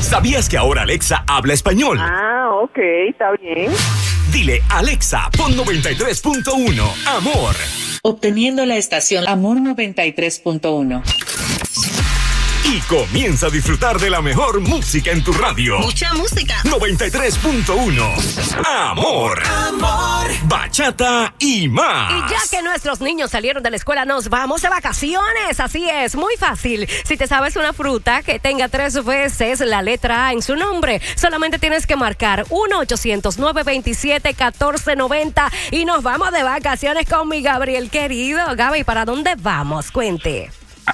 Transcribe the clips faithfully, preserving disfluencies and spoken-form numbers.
¿Sabías que ahora Alexa habla español? Ah, ok, está bien. Dile, Alexa, pon noventa y tres punto uno, Amor. Obteniendo la estación Amor noventa y tres punto uno. Y comienza a disfrutar de la mejor música en tu radio. Mucha música. noventa y tres punto uno. Amor. Amor. Bachata y más. Y ya que nuestros niños salieron de la escuela, nos vamos de vacaciones. Así es, muy fácil. Si te sabes una fruta que tenga tres veces la letra A en su nombre, solamente tienes que marcar uno ochocientos nueve veintisiete catorce noventa y nos vamos de vacaciones con mi Gabriel querido. Gaby, ¿para dónde vamos? Cuente.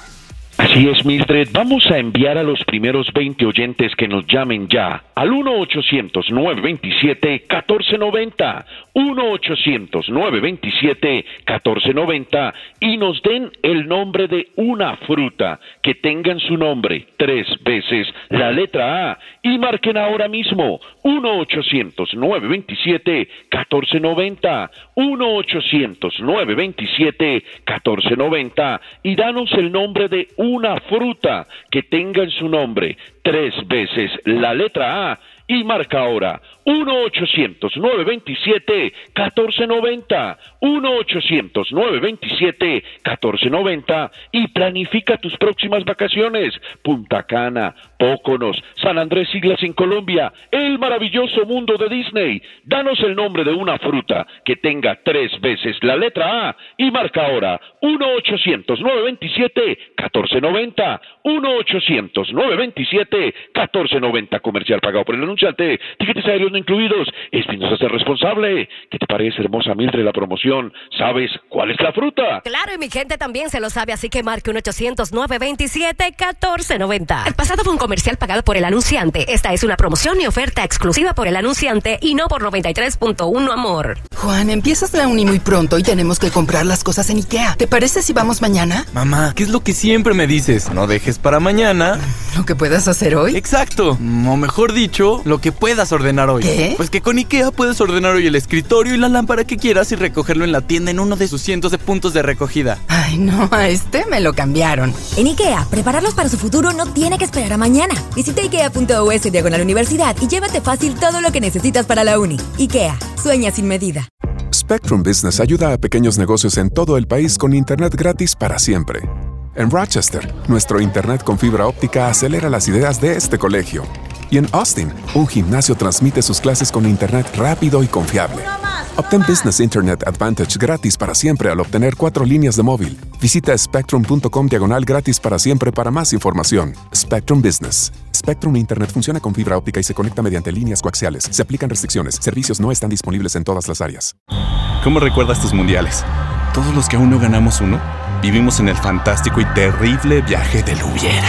Así es, Mildred. Vamos a enviar a los primeros veinte oyentes que nos llamen ya al uno ochocientos nueve veintisiete catorce noventa, uno ochocientos nueve veintisiete catorce noventa y nos den el nombre de una fruta que tenga en su nombre tres veces la letra A y marquen ahora mismo uno ochocientos nueve veintisiete catorce noventa, uno ochocientos nueve veintisiete catorce noventa y danos el nombre de una fruta que tenga en su nombre tres veces la letra A y marca ahora uno ochocientos nueve veintisiete catorce noventa, uno ochocientos nueve veintisiete catorce noventa y planifica tus próximas vacaciones. Punta Cana, Póconos, San Andrés Islas en Colombia, el maravilloso mundo de Disney. Danos el nombre de una fruta que tenga tres veces la letra A y marca ahora uno ochocientos nueve veintisiete catorce noventa, uno ochocientos nueve veintisiete catorce noventa. Comercial pagado por el anunciante, tiquetes aéreos no incluidos. Espinosa ser responsable. ¿Qué te parece, hermosa Mildred, la promoción? ¿Sabes cuál es la fruta? Claro, y mi gente también se lo sabe, así que marque uno ochocientos nueve veintisiete catorce noventa. El pasado fue un comercial pagado por el anunciante. Esta es una promoción y oferta exclusiva por el anunciante y no por noventa y tres punto uno Amor. Juan, empiezas la uni muy pronto y tenemos que comprar las cosas en IKEA. ¿Te parece si vamos mañana? Mamá, ¿qué es lo que siempre me dices? No dejes para mañana ¿lo que puedas hacer hoy? Exacto, o mejor dicho, lo que puedas ordenar hoy. ¿Qué? Pues que con IKEA puedes ordenar hoy el escritorio y la lámpara que quieras y recogerlo en la tienda en uno de sus cientos de puntos de recogida. Ay, no, a este me lo cambiaron. En IKEA, prepararlos para su futuro no tiene que esperar a mañana. Visita ikea punto u s diagonal universidad y llévate fácil todo lo que necesitas para la uni. IKEA, sueña sin medida. Spectrum Business ayuda a pequeños negocios en todo el país con internet gratis para siempre. En Rochester, nuestro internet con fibra óptica acelera las ideas de este colegio. Y en Austin, un gimnasio transmite sus clases con internet rápido y confiable. Obtén Business Internet Advantage gratis para siempre al obtener cuatro líneas de móvil. Visita spectrum punto com diagonal gratis para siempre para más información. Spectrum Business. Spectrum Internet funciona con fibra óptica y se conecta mediante líneas coaxiales. Se aplican restricciones. Servicios no están disponibles en todas las áreas. ¿Cómo recuerdas tus mundiales? Todos los que aún no ganamos uno, vivimos en el fantástico y terrible viaje del hubiera.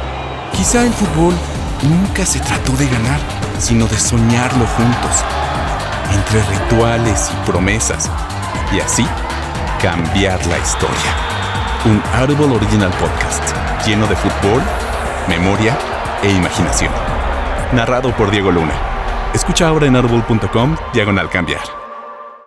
Quizá el fútbol nunca se trató de ganar, sino de soñarlo juntos, entre rituales y promesas, y así cambiar la historia. Un Audible Original Podcast lleno de fútbol, memoria e imaginación. Narrado por Diego Luna. Escucha ahora en audible punto com diagonal cambiar.